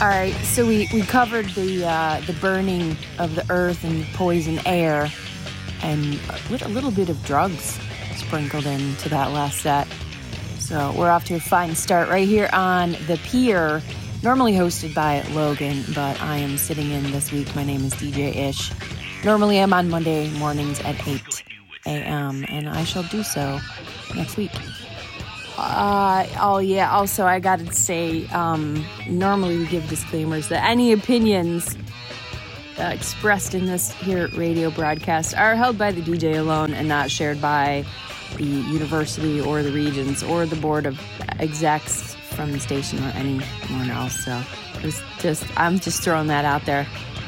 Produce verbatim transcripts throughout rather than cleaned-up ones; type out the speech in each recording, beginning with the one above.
All right, so we, we covered the uh, the burning of the earth and poison air, and with a little bit of drugs sprinkled into that last set. So we're off to a fine start right here on The Pier, normally hosted by Logan, but I am sitting in this week. My name is D J Ish. Normally I'm on Monday mornings at eight a.m., and I shall do so next week. Uh, oh yeah, also I gotta say, um, normally we give disclaimers that any opinions uh, expressed in this here radio broadcast are held by the D J alone and not shared by the university or the regents or the board of execs from the station or anyone else. So it was just, I'm just throwing that out there.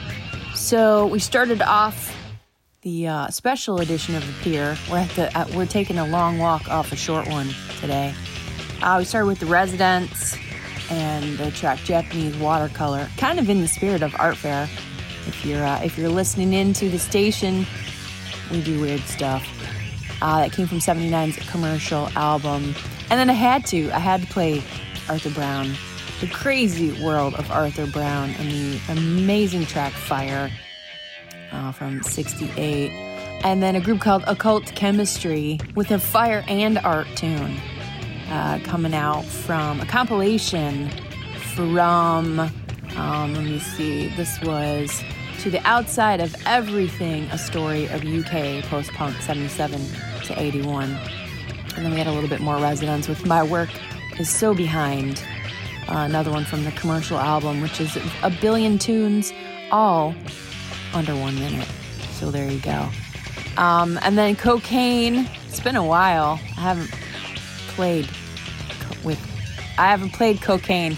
So we started off the uh, special edition of The Pier. We're at the uh, we're taking a long walk off a short one today. Uh, we started with The Residents and the track Japanese Watercolor, kind of in the spirit of Art Fair. If you're uh, if you're listening into the station, we do weird stuff. Uh, that came from seventy-nine's commercial album, and then I had to I had to play Arthur Brown, the crazy world of Arthur Brown, and the amazing track Fire. Uh, from sixty-eight, and then a group called Occult Chemistry with a fire and art tune uh, coming out from a compilation from, um, let me see, this was To the Outside of Everything, a story of U K post-punk seventy-seven to eighty-one. And then we had a little bit more Residents with My Work Is So Behind, uh, another one from the commercial album, which is a billion tunes, all under one minute. So there you go. Um, and then Cocaine. It's been a while. I haven't played co- with, I haven't played Cocaine.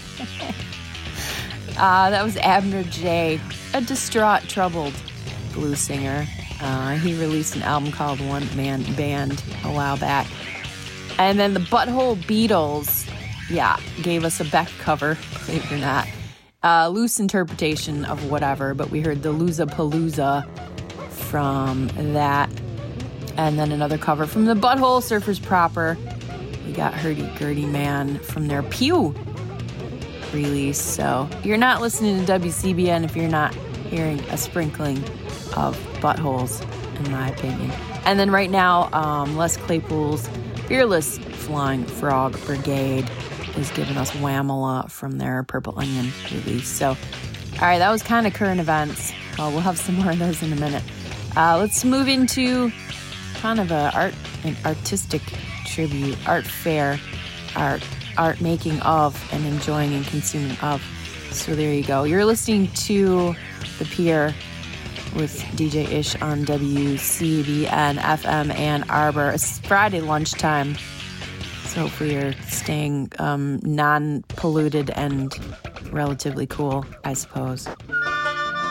uh, that was Abner J, a distraught, troubled blues singer. Uh, he released an album called One Man Band a while back. And then the Butthole Beatles, yeah, gave us a Beck cover, believe it or not. Uh, loose interpretation of whatever, but we heard the Loozapalooza from that. And then another cover from the Butthole Surfers proper. We got Hurdy Gurdy Man from their Pew release. So you're not listening to W C B N if you're not hearing a sprinkling of buttholes, in my opinion. And then right now, um, Les Claypool's Fearless Flying Frog Brigade is giving us Whamala from their Purple Onion release. So, all right, that was kind of current events. Well, we'll have some more of those in a minute. Uh, let's move into kind of a art, an artistic tribute, art fair, art, art making of and enjoying and consuming of. So there you go. You're listening to The Pier with D J Ish on W C B N F M Ann Arbor. It's Friday lunchtime. So hopefully you're staying um, non-polluted and relatively cool, I suppose.